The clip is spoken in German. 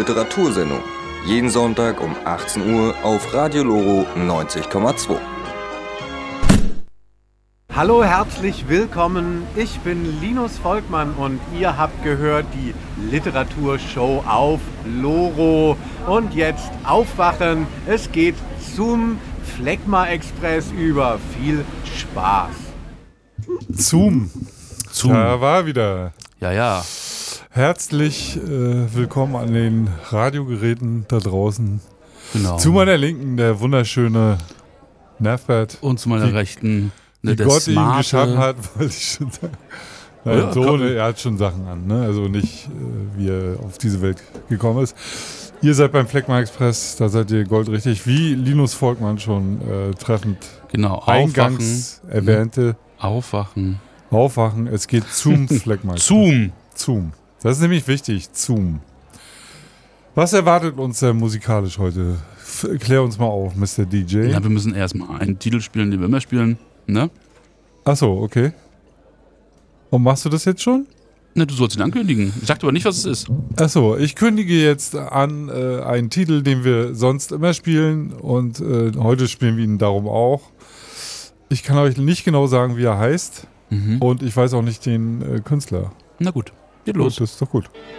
Literatursendung. Jeden Sonntag um 18 Uhr auf Radio Loro 90,2. Hallo, herzlich willkommen. Ich bin Linus Volkmann und ihr habt gehört die Literaturshow auf Loro. Und jetzt aufwachen, es geht zum Phlegma Express über. Viel Spaß. Zoom. Da war wieder. Ja. Herzlich willkommen an den Radiogeräten da draußen. Genau. Zu meiner Linken der wunderschöne Nervbert. Und zu meiner Rechten wie der Gott ihn smarte. geschaffen hat, wollte ich schon sagen. Nein, Ja, so, er hat schon Sachen an, ne? Also nicht, wie er auf diese Welt gekommen ist. Ihr seid beim Phlegma Express, da seid ihr goldrichtig, wie Linus Volkmann schon treffend Genau, eingangs erwähnte. Aufwachen. Es geht zum Phlegma Express. Zoom. Das ist nämlich wichtig, Zoom. Was erwartet uns denn musikalisch heute? Klär uns mal auf, Mr. DJ. Ja, wir müssen erstmal einen Titel spielen, den wir immer spielen, ne? Achso, okay. Und machst du das jetzt schon? Ne, du sollst ihn ankündigen. Ich sag aber nicht, was es ist. Achso, ich kündige jetzt an einen Titel, den wir sonst immer spielen und heute spielen wir ihn darum auch. Ich kann euch nicht genau sagen, wie er heißt und ich weiß auch nicht den Künstler. Na gut, geht los. Das ist doch gut.